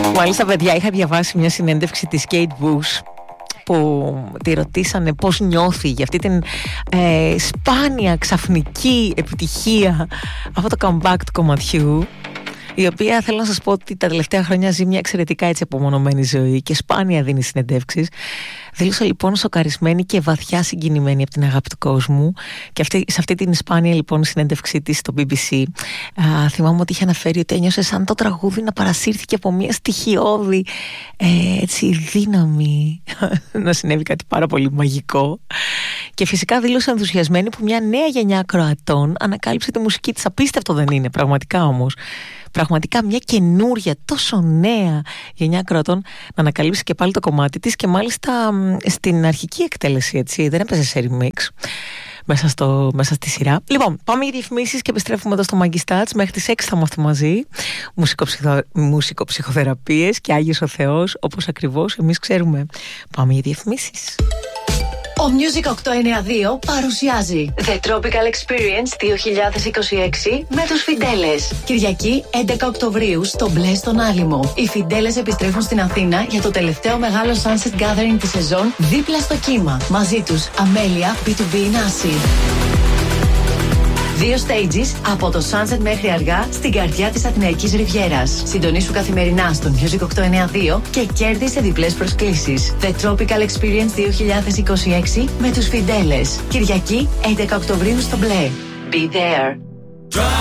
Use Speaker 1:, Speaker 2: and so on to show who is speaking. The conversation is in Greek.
Speaker 1: Μάλιστα, παιδιά, είχα διαβάσει μια συνέντευξη της Kate Bush που τη ρωτήσανε πώς νιώθει για αυτή την σπάνια ξαφνική επιτυχία, αυτό το comeback του κομματιού, η οποία θέλω να σας πω ότι τα τελευταία χρόνια ζει μια εξαιρετικά έτσι απομονωμένη ζωή και σπάνια δίνει συνεντεύξεις. Δήλωσα λοιπόν σοκαρισμένη και βαθιά συγκινημένη από την αγάπη του κόσμου και σε αυτή την σπάνια λοιπόν συνέντευξή της στο BBC θυμάμαι ότι είχε αναφέρει ότι ένιωσε σαν το τραγούδι να παρασύρθηκε από μια στοιχειώδη έτσι δύναμη να συνέβη κάτι πάρα πολύ μαγικό, και φυσικά δήλωσε ενθουσιασμένη που μια νέα γενιά ακροατών ανακάλυψε τη μουσική της. Απίστευτο δεν είναι πραγματικά όμως? Πραγματικά μια καινούρια, τόσο νέα γενιά ακροατών να ανακαλύψει και πάλι το κομμάτι της, και μάλιστα στην αρχική εκτέλεση, έτσι, δεν έπαιζε σε remix μέσα στη σειρά. Λοιπόν, πάμε για διαφημίσεις και επιστρέφουμε εδώ στο Maggie Stats. Μέχρι τις 6 θα είμαστε μαζί. Μουσικοψυχοθεραπείες και Άγιος ο Θεός, όπως ακριβώς εμείς ξέρουμε. Πάμε για διαφημίσεις.
Speaker 2: Ο Music 892 παρουσιάζει The Tropical Experience 2026 με τους Φιντέλες. Κυριακή 11 Οκτωβρίου στο Μπλε στον Άλυμο. Οι Φιντέλες επιστρέφουν στην Αθήνα για το τελευταίο μεγάλο Sunset Gathering της σεζόν δίπλα στο κύμα. Μαζί τους Αμέλεια, B2B Nasi. 2 stages από το Sunset μέχρι αργά στην καρδιά της Αθηναϊκής Ριβιέρας. Συντονίσου καθημερινά στο Music 892 και κέρδισε διπλές προσκλήσεις. The Tropical Experience 2026 με τους Φιντέλες. Κυριακή 11 Οκτωβρίου στο Μπλε. Be there.